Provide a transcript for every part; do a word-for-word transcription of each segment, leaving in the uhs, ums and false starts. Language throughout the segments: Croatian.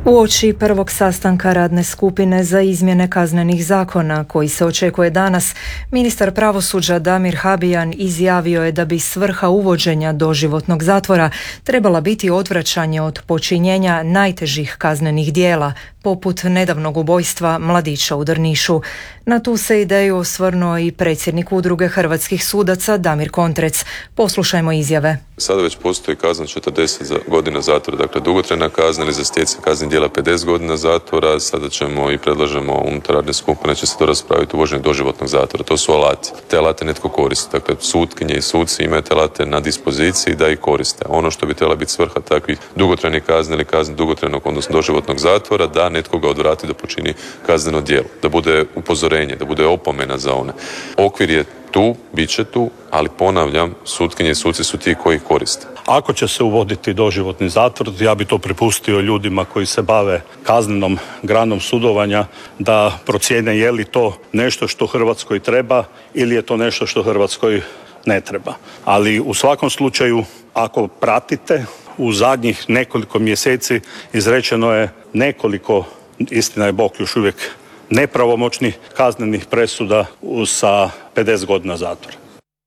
Uoči prvog sastanka radne skupine za izmjene kaznenih zakona koji se očekuje danas, ministar pravosuđa Damir Habijan izjavio je da bi svrha uvođenja doživotnog zatvora trebala biti odvraćanje od počinjenja najtežih kaznenih dijela, poput nedavnog ubojstva mladića u Drnišu. Na tu se ideju osvrnuo i predsjednik Udruge hrvatskih sudaca Damir Kontrec. Poslušajmo izjave. Sada već postoji kazna četrdeset godina zatvora, dakle dugotrajna kazna ili za stjecanje kaznenih djela pedeset godina zatvora. Sada ćemo i predlažemo unutar radne skupine će se to raspraviti uvođenje doživotnog zatvora. To su alati. Te alate netko koristi. Dakle, sutkinje i suci imaju te alate na dispoziciji da ih koriste. Ono što bi trebala biti svrha takvih dugotrajnih kazne ili kazne dugotrajnog, odnosno doživotnog zatvora, da netko ga odvrati da počini kazneno djelo, da bude upozorenje, da bude opomena za one. Okvir je tu, bit će tu, ali ponavljam, sutkinje i suci su ti koji ih koriste. Ako će se uvoditi doživotni zatvor, ja bi to prepustio ljudima koji se bave kaznenom granom sudovanja da procijene je li to nešto što Hrvatskoj treba ili je to nešto što Hrvatskoj ne treba. Ali u svakom slučaju, ako pratite, u zadnjih nekoliko mjeseci izrečeno je nekoliko, istina je Bog, još uvijek nepravomoćnih kaznenih presuda sa pedeset godina zatvora.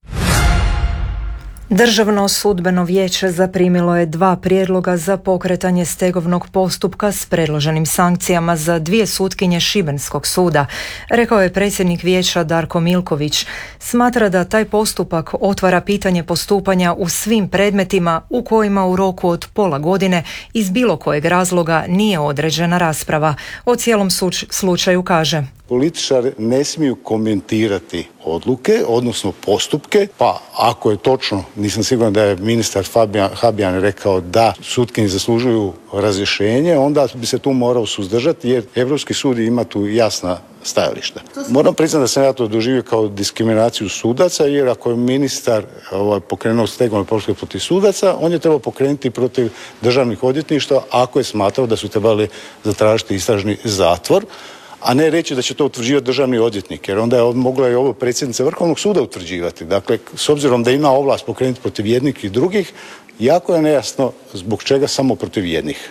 Državno sudbeno vijeće zaprimilo je dva prijedloga za pokretanje stegovnog postupka s predloženim sankcijama za dvije sutkinje Šibenskog suda, rekao je predsjednik vijeća Darko Milković. Smatra da taj postupak otvara pitanje postupanja u svim predmetima u kojima u roku od pola godine iz bilo kojeg razloga nije određena rasprava. O cijelom suč- slučaju kaže: političari ne smiju komentirati odluke, odnosno postupke, pa ako je točno, nisam siguran da je ministar Fabijan, Habijan rekao da sutkinje zaslužuju razrješenje, onda bi se tu morao suzdržati jer Europski sud ima tu jasna stajališta. Moram priznati da sam ja to doživio kao diskriminaciju sudaca, jer ako je ministar ovaj, pokrenuo stegovni postupak protiv sudaca, on je trebao pokrenuti protiv državnih odvjetništva ako je smatrao da su trebali zatražiti istražni zatvor, a ne reći da će to utvrđivati državni odvjetnik, jer onda je mogla i ovo predsjednica Vrhovnog suda utvrđivati. Dakle, s obzirom da ima ovlast pokrenuti protiv jednih i drugih, jako je nejasno zbog čega samo protiv jednih.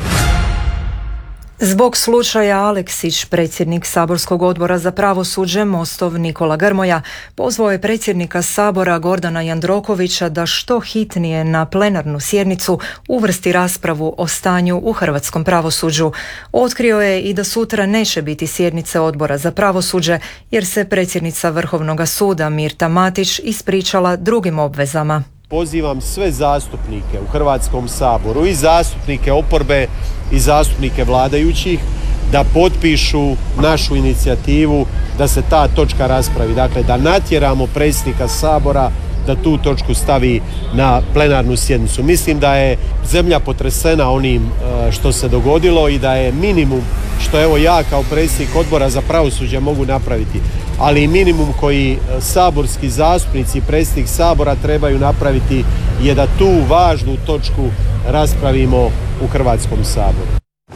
Zbog slučaja Aleksić, predsjednik saborskog odbora za pravosuđe Mostov Nikola Grmoja pozvao je predsjednika Sabora Gordana Jandrokovića da što hitnije na plenarnu sjednicu uvrsti raspravu o stanju u hrvatskom pravosuđu. Otkrio je i da sutra neće biti sjednice odbora za pravosuđe jer se predsjednica Vrhovnog suda Mirta Matić ispričala drugim obvezama. Pozivam sve zastupnike u Hrvatskom saboru, i zastupnike oporbe i zastupnike vladajućih, da potpišu našu inicijativu da se ta točka raspravi. Dakle, da natjeramo predsjednika Sabora da tu točku stavi na plenarnu sjednicu. Mislim da je zemlja potresena onim što se dogodilo i da je minimum što evo ja kao predsjednik odbora za pravosuđe mogu napraviti, ali i minimum koji saborski zastupnici i predsjednik Sabora trebaju napraviti je da tu važnu točku raspravimo u Hrvatskom saboru.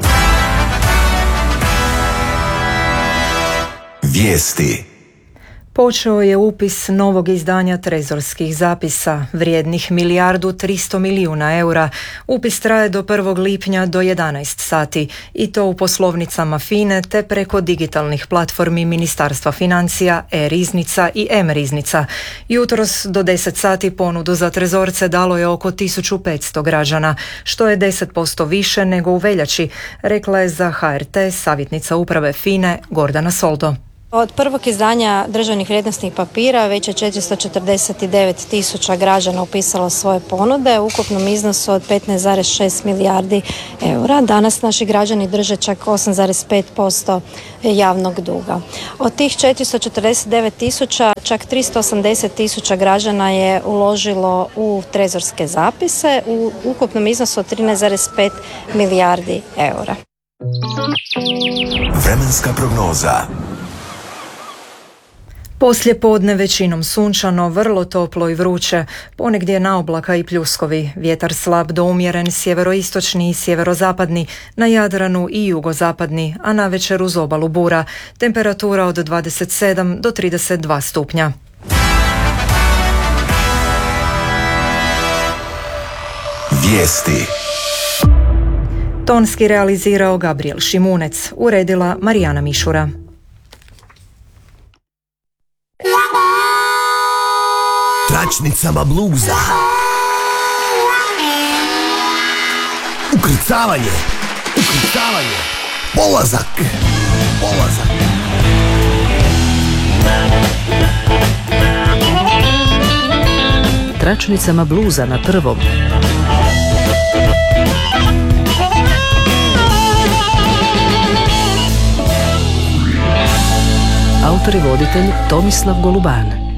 Vijesti. Počeo je upis novog izdanja trezorskih zapisa vrijednih milijardu tristo milijuna eura. Upis traje do prvog lipnja do jedanaest sati i to u poslovnicama FINE te preko digitalnih platformi Ministarstva financija, e-riznica i M-riznica. Jutros do deset sati ponudu za trezorce dalo je oko tisuću petsto građana, što je deset posto više nego u veljači, rekla je za H R T savjetnica uprave FINE Gordana Soldo. Od prvog izdanja državnih vrijednosnih papira već je četiristo četrdeset devet tisuća građana upisalo svoje ponude u ukupnom iznosu od petnaest zarez šest milijardi eura. Danas naši građani drže čak osam zarez pet posto javnog duga. Od tih četiristo četrdeset devet tisuća čak tristo osamdeset tisuća građana je uložilo u trezorske zapise u ukupnom iznosu od trinaest zarez pet milijardi eura. Vremenska prognoza. Poslije podne većinom sunčano, vrlo toplo i vruće, ponegdje naoblaka i pljuskovi, vjetar slab do umjeren sjeveroistočni i sjeverozapadni, na Jadranu i jugozapadni, a navečer uz obalu bura, temperatura od dvadeset sedam do trideset dva stupnja. Vijesti. Tonski realizirao Gabriel Šimunec, uredila Marijana Mišura. Tračnicama bluza. Ukrcavanje. Ukrcavanje. Polazak. Polazak. Tračnicama bluza na prvom. Autor i voditelj Tomislav Goluban.